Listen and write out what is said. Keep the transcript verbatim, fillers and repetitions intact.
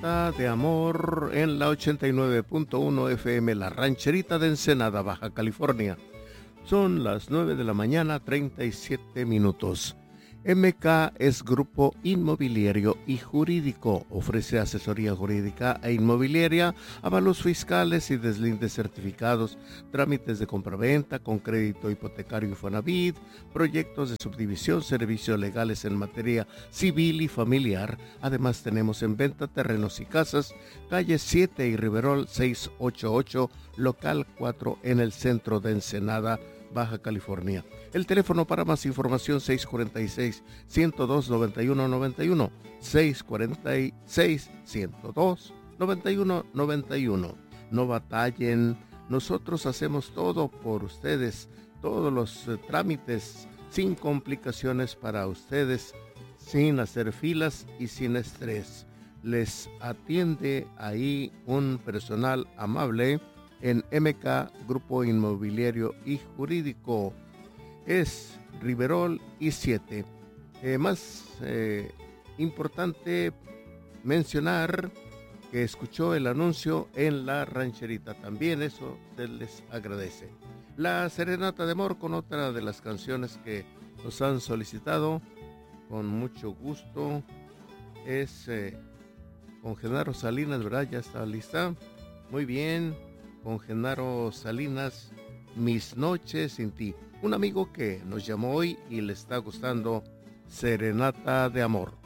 Serenata de Amor en la ochenta y nueve punto uno F M, La Rancherita de Ensenada, Baja California. Son las nueve de la mañana, treinta y siete minutos. M K es Grupo Inmobiliario y Jurídico. Ofrece asesoría jurídica e inmobiliaria, avalos fiscales y deslindes certificados, trámites de compraventa con crédito hipotecario Infonavit, proyectos de subdivisión, servicios legales en materia civil y familiar. Además tenemos en venta terrenos y casas, calle siete y Riverol seiscientos ochenta y ocho, local cuatro en el centro de Ensenada, Baja California. El teléfono para más información seis cuatro seis, uno cero dos, nueve uno nueve uno, seis cuatro seis, uno cero dos, nueve uno nueve uno. No batallen, nosotros hacemos todo por ustedes, todos los eh, trámites sin complicaciones para ustedes, sin hacer filas y sin estrés. Les atiende ahí un personal amable en M K Grupo Inmobiliario y Jurídico. Es Riverol y siete. Eh, más eh, importante mencionar que escuchó el anuncio en La Rancherita. También eso se les agradece. La Serenata de Amor con otra de las canciones que nos han solicitado con mucho gusto es eh, con Genaro Salinas, ¿verdad? Ya está lista. Muy bien, con Genaro Salinas, Mis noches sin ti. Un amigo que nos llamó hoy y le está gustando Serenata de Amor.